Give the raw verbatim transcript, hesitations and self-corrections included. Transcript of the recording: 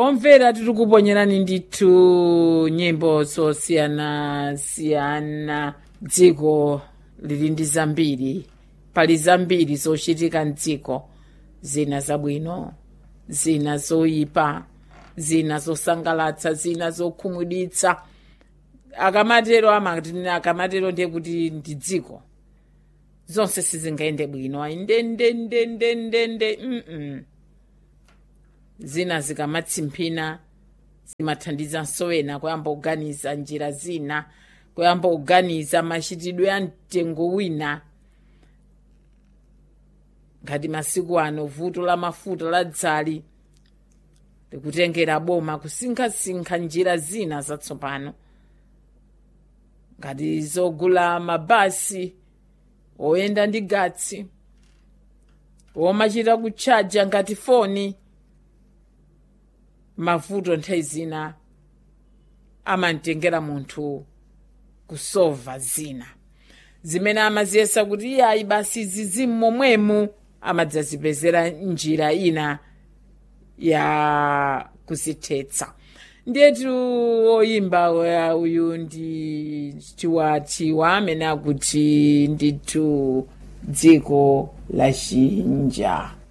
omvera titikuponyerani ndithu nyimbo zosiyana-siyana. Dziko lili ndi zambiri, pali zambiri zochitika mdziko, zina zabwino, zina zoyipa, zina zosangalatsa, zina zokhumudwitsa. Akamatero amati akamatero ndiye kuti ndi dziko zonse sizingayende bwino, ayi ndendendendendende mm zina zikamatsimphina zimathandiza nsowena kuyamba kuganiza njira zina, kuyamba kuganiza machitidwe a mtengo wina. Ngati masiku ano vuto la mafuta la dzali likutengera boma kusinkhasinkha njira zina zatsopano, ngati zogula mabasi oyenda ndi gatsi, omachita kutchaja ngati foni. Mavuto nthawi zina amamtengera munthu kusova zina zimene amaziyesa kuti iye ayi basi zizimu momwemu, amadzazipezera njira ina ya kuzithetsa. Ndiyetu oyimba uyu ndi Tiwa amene akuti ndithu dziko la chinja.